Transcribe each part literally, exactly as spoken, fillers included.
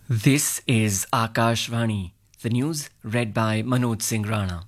This is Akashvani, the news read by Manoj Singh Rana.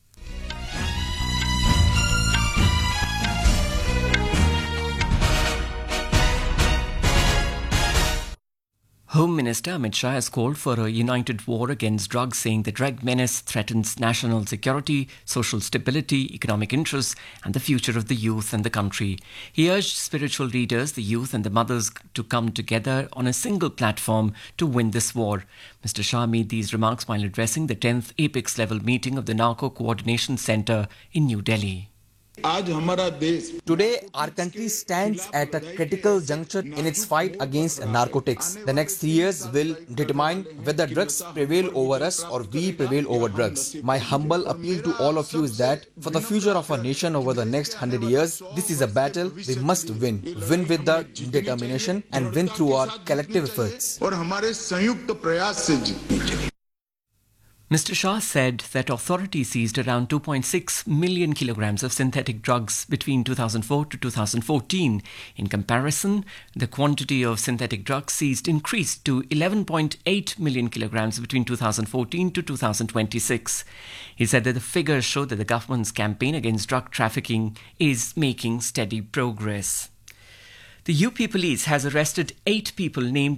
Home Minister Amit Shah has called for a united war against drugs, saying the drug menace threatens national security, social stability, economic interests, and the future of the youth and the country. He urged spiritual leaders, the youth and the mothers to come together on a single platform to win this war. Mister Shah made these remarks while addressing the tenth Apex level meeting of the Narco Coordination Centre in New Delhi. Today, our country stands at a critical juncture in its fight against narcotics. The next three years will determine whether drugs prevail over us or we prevail over drugs. My humble appeal to all of you is that for the future of our nation over the next hundred years, this is a battle we must win. Win with the determination and win through our collective efforts. Mister Shah said that authorities seized around two point six million kilograms of synthetic drugs between two thousand four to two thousand fourteen. In comparison, the quantity of synthetic drugs seized increased to eleven point eight million kilograms between two thousand fourteen to two thousand twenty-six. He said that the figures show that the government's campaign against drug trafficking is making steady progress. The U P police has arrested eight people named